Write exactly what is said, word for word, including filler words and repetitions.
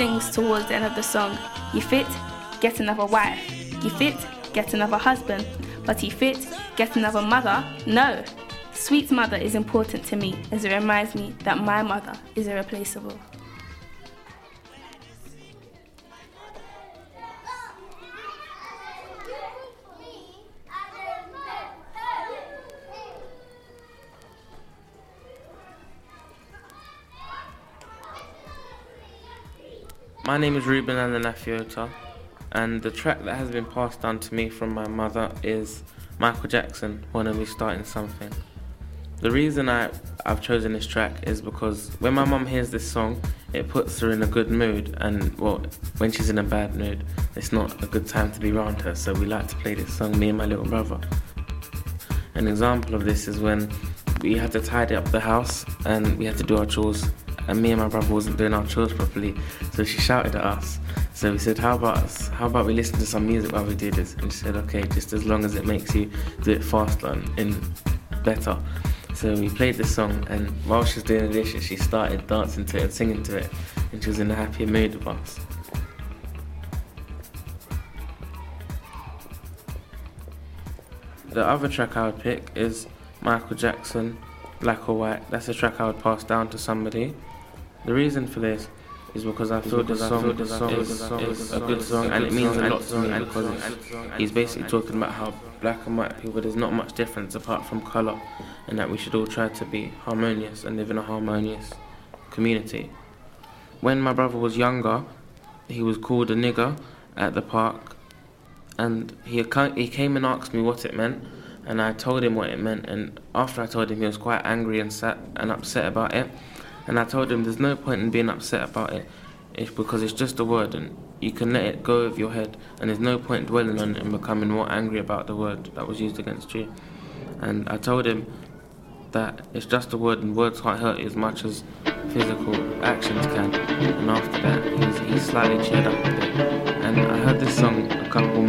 Things towards the end of the song. You fit, get another wife. You fit, get another husband. But you fit, get another mother? No. Sweet mother is important to me as it reminds me that my mother is irreplaceable. My name is Ruben Ananafiota, and the track that has been passed down to me from my mother is Michael Jackson, Wanna Be Starting Something. The reason I, I've chosen this track is because when my mum hears this song, it puts her in a good mood, and well, when she's in a bad mood, it's not a good time to be around her, so we like to play this song, me and my little brother. An example of this is when we had to tidy up the house and we had to do our chores, and me and my brother wasn't doing our chores properly, so she shouted at us. So we said, how about us? How about we listen to some music while we do this? And she said, okay, just as long as it makes you do it faster and in better. So we played this song, and while she was doing the dishes, she started dancing to it and singing to it, and she was in a happier mood with us. The other track I would pick is Michael Jackson, Black or White. That's a track I would pass down to somebody. The reason for this is because I feel the song is a good song, and it means a lot to me because he's basically talking about how black and white people, there's not much difference apart from colour, and that we should all try to be harmonious and live in a harmonious community. When my brother was younger, he was called a nigger at the park, and he he came and asked me what it meant, and I told him what it meant, and after I told him, he was quite angry and sad and upset about it. And I told him there's no point in being upset about it, it's because it's just a word and you can let it go over your head, and there's no point dwelling on it and becoming more angry about the word that was used against you. And I told him that it's just a word and words can't hurt you as much as physical actions can. And after that, he, was, he slightly cheered up a bit. And I heard this song a couple